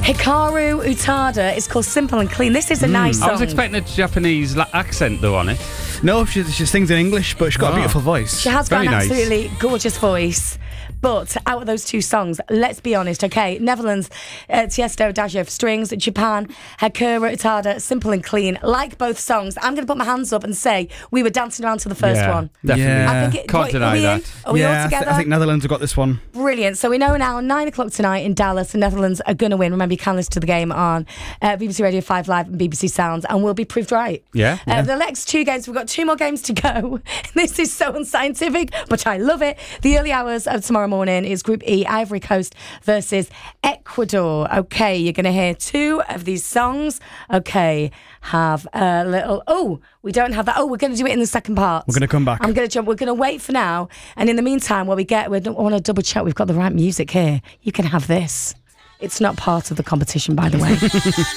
Hikaru Utada. It's called Simple and Clean. This is a nice song. I was expecting a Japanese accent though on it. No, she sings in English, but she's got a beautiful voice. She has got Very an nice. absolutely gorgeous voice. But out of those two songs, let's be honest, okay? Netherlands, Tiesto, Adagio for strings. Japan, Hikaru Utada, Simple and Clean. Like both songs, I'm going to put my hands up and say we were dancing around to the first one. Definitely. Yeah. I think Can't deny that. Are we all together? I think Netherlands have got this one. Brilliant. So we know now, 9 o'clock tonight in Dallas, the Netherlands are going to win. Remember, you can listen to the game on BBC Radio 5 Live and BBC Sounds, and we'll be proved right. Yeah. The next two games, we've got 2 more games to go. This is so unscientific, but I love it. The early hours of tomorrow morning is Group E, Ivory Coast versus Ecuador. Okay, you're going to hear 2 of these songs. Okay, have a little... Oh, we don't have that. Oh, we're going to do it in the second part. We're going to come back. I'm going to jump. We're going to wait for now. And in the meantime, while we want to double check we've got the right music here. You can have this. It's not part of the competition, by the way.